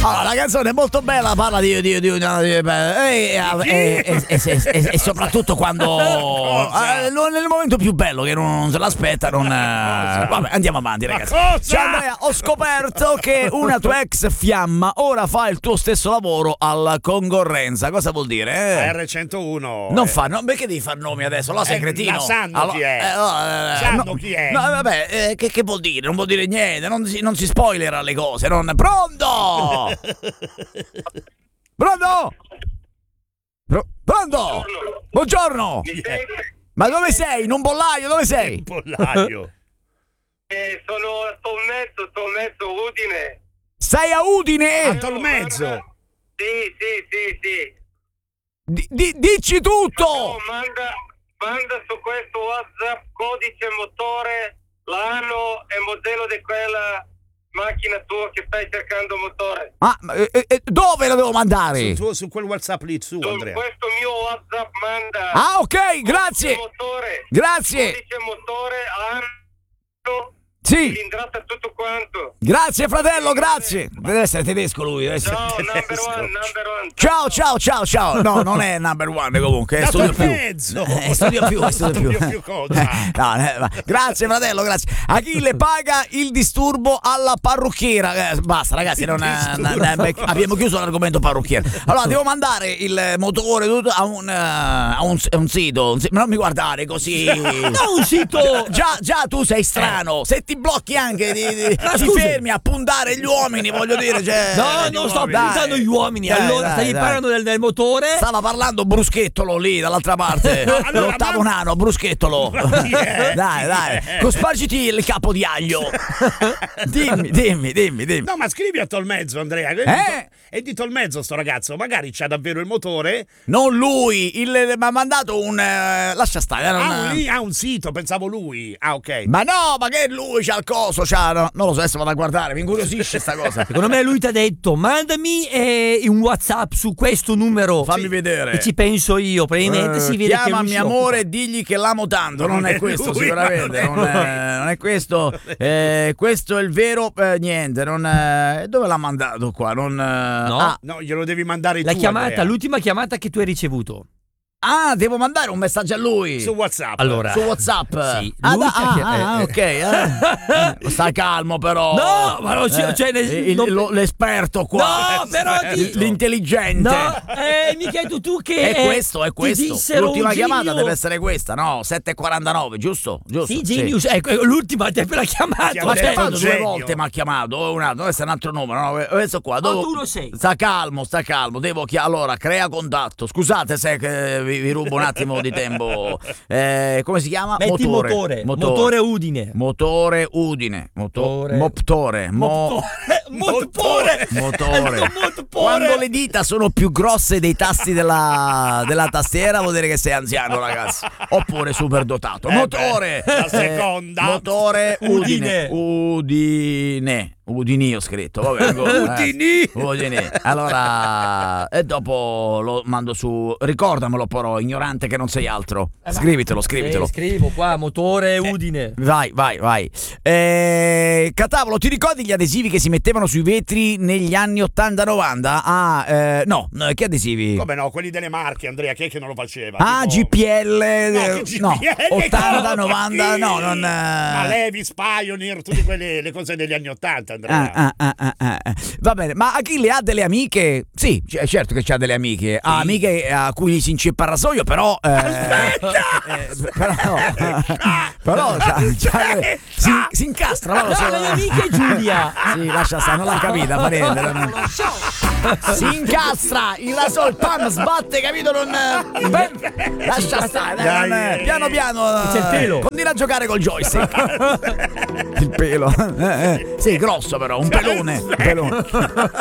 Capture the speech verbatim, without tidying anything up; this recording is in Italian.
Allora, la canzone è molto bella, parla di, di, di una di, e, e, e, e, e soprattutto quando eh, nel momento più bello che non se l'aspetta, non eh, vabbè, andiamo avanti, ragazzi. Ciao Andrea, ho scoperto che una tua ex fiamma ora fa il tuo stesso lavoro alla concorrenza. Cosa vuol dire? Eh? R centouno. Non eh. fa, no, perché devi far nomi adesso? La sei eh, cretino? La sanno allora, chi è. Eh, allora, sanno no, chi è. No, vabbè, eh, che, che vuol dire? Non vuol dire niente, non si, non si spoilera le cose. Non... Pronto! Pronto? Pro- Pronto? Buongiorno! Ma dove sei? In un bollaio? Dove sei? Un bollaio. eh, sono a Tolmezzo, Tolmezzo, Udine. Sei a Udine? A Tolmezzo? Sì, sì, sì, sì. D- di- dici tutto! No, manda, manda su questo WhatsApp codice motore, l'anno e modello di quella macchina tua che stai cercando motore. Ah, eh, eh, dove la devo mandare? Su, tuo, su quel WhatsApp lì, su, Su Andrea. questo mio WhatsApp manda. Ah, ok, grazie. Motore, Grazie. codice motore, anno, Sì. cilindrata, tutto quanto. Grazie fratello, grazie. Deve essere tedesco lui. Deve essere Ciao, tedesco. number one, number one. Ciao, ciao, ciao, ciao. No, non è number one comunque, è Da studio più. mezzo. È studio più, è studio più. più cosa. No, eh, ma- grazie fratello, grazie. Achille paga il disturbo alla parrucchiera. Eh, basta ragazzi, non, eh, disturbo. eh, abbiamo chiuso l'argomento parrucchiera. Allora devo mandare il motore tutto a un, eh, a un, a un sito, un si- non mi guardare così. No, un sito. Già, già tu sei strano. Se ti blocchi anche di, di- Ma ti scusi. fermi a puntare gli uomini, voglio dire, cioè, No, non sto dai. puntando gli uomini. Dai, allora, dai, stavi dai. parlando del, del motore. Stava parlando Bruschettolo lì dall'altra parte. No, allora, L'ottavo ma- nano, Bruschettolo. chi è? Dai, dai. Cospargiti il capo di aglio. Dimmi, dimmi, dimmi, dimmi. No, ma scrivi a Tolmezzo, Andrea. È di, Eh? è di Tolmezzo sto ragazzo. Magari c'ha davvero il motore. Non lui, il, mi ha mandato un... eh, lascia stare. non- Ah, un, lì, ha un sito, pensavo lui. Ah, ok. Ma no, ma che lui c'ha il coso, c'ha... no, non lo so, adesso vado a guardare, mi incuriosisce sta cosa. Secondo me lui ti ha detto mandami eh, un WhatsApp su questo numero. Fammi vedere. E ci penso io, probabilmente Eh, si vede che lui chiamami si amore e digli che l'amo tanto. Non, Non è è questo lui, sicuramente. non Non è è, non è questo. Eh, questo è il vero. eh, niente. Non è, dove l'ha mandato qua? Non, eh, No. ah, No, glielo devi mandare La tu, chiamata, Andrea. l'ultima chiamata che tu hai ricevuto. ah, devo mandare un messaggio a lui. Su WhatsApp. Allora, Su WhatsApp. Sì, Ah, lui da- ti ha ah, chie- ah, eh, ok. eh. Sta calmo, però. No, ma non ci- cioè, nel- il- non- lo- l'esperto qua. No, però ti- L'intelligente. No, eh, mica hai tu, tu che È eh, questo, è ti questo. dissero L'ultima un chiamata genio. deve essere questa, no? sette e quarantanove, giusto? Giusto. Sì, Genius, ecco, l'ultima ti ha appena chiamato. Ti ha Ma detto Stefano due genio. volte mi ha chiamato, o un altro, deve essere un altro numero, no? Questo qua. Devo... tu lo sei. Sta calmo, sta calmo. Devo chi... Allora, crea contatto. Scusate se che vi, vi rubo un attimo di tempo. Eh, come si chiama? Metti motore. motore. Motore Udine. Motore Udine. Moto- Motore. Motore. Mo- Motore. Motore. Motore. Quando le dita sono più grosse dei tasti della, della tastiera vuol dire che sei anziano, ragazzi. Oppure superdotato. Eh Motore. beh, la Eh, seconda. motore Udine. Udine. Udine. Udini ho scritto, vabbè. ancora, eh. Udini. Udini. Allora, e dopo lo mando su. Ricordamelo, però, ignorante che non sei altro. Scrivitelo, scrivitelo. Eh, scrivo qua, motore Udine. Vai, vai, vai. Eh, Catavolo, ti ricordi gli adesivi che si mettevano sui vetri negli anni ottanta novanta? Ah, eh, no, no, che adesivi? Come no, quelli delle marche, Andrea, chi è che non lo faceva? Ah, Tipo- G P L, eh, che no, G P L, ottanta, no, novanta, sì. no, non... Ma eh, Levi's, Pioneer, tutte quelle le cose degli anni ottanta, Andrea. Ah, ah, ah, ah, ah. Va bene, ma Achille ha delle amiche? Sì, c- certo che c'ha delle amiche. Ha amiche a cui gli si inceppa il rasoio, però. Eh, eh, però, però c'ha- c'ha- si, si incastra. No, lo so. No, le amiche Giulia. Sì, lascia stare, non l'ha capita, fa niente. non- Si incastra il rasoio, il pan sbatte, capito? Non. Beh, lascia stare, dai, Dai, non- eh. piano piano. C'è il pelo. Continua a giocare col joystick. Il pelo. Eh, eh. Sì, grosso però, un pelone. Un pelone.